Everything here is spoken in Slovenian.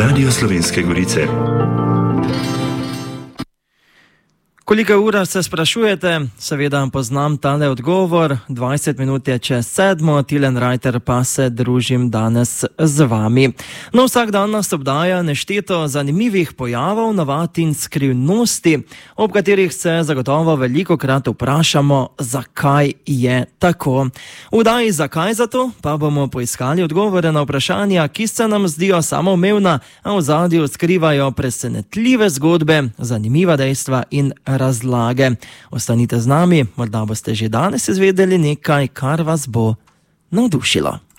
Radio Slovenske Gorice. Koliko ura se sprašujete? Seveda poznam tale odgovor. 20 minut je čez 7, Tilen Reiter pa se družim danes z vami. No, vsak dan nas obdaja nešteto zanimivih pojavov, navad in skrivnosti, ob katerih se zagotovo velikokrat vprašamo, zakaj je tako. V oddaji Zakaj zato pa bomo poiskali odgovore na vprašanja, ki se nam zdijo samoumevna, a v ozadju skrivajo presenetljive zgodbe, zanimiva dejstva in razlage. Ostanite z nami, morda boste že danes izvedeli nekaj, kar vas bo navdušilo.